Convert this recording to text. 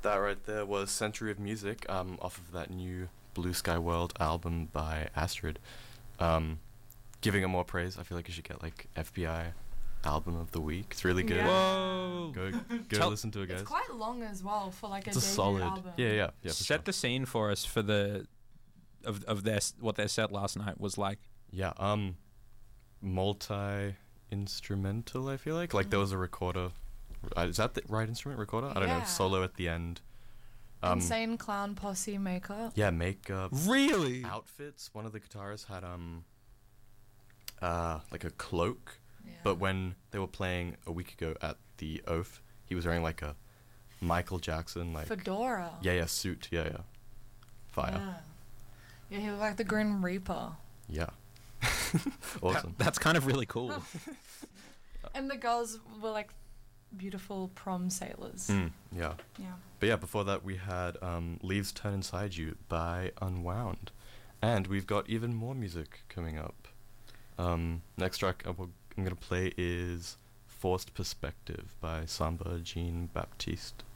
That right there was Century of Music, off of that new Blue Sky World album by Astrid. Giving it more praise. I feel like you should get like FBI album of the week. It's really good. Yeah. Whoa! Go listen to it, guys. It's quite long as well for like It's a a debut solid. album. Yeah. For Set sure. the scene for us for of their what their set last night was like. Yeah. Multi instrumental. I feel like there was a recorder. Is that the right instrument? Recorder? I don't know. Yeah. Solo at the end. Insane Clown Posse makeup. Yeah, makeup. Really? Outfits. One of the guitarists had like a cloak, Yeah. but when they were playing a week ago at the Oath, he was wearing like a Michael Jackson like Fedora. yeah suit. Yeah. Fire. Yeah, he was like the Grim Reaper. Yeah. Awesome. That's kind of really cool. And the girls were like beautiful prom sailors. Yeah. Yeah. But yeah, before that we had Leaves Turn Inside You by Unwound. And we've got even more music coming up. Next track I'm going to play is Forced Perspective by Samba Jean Baptiste.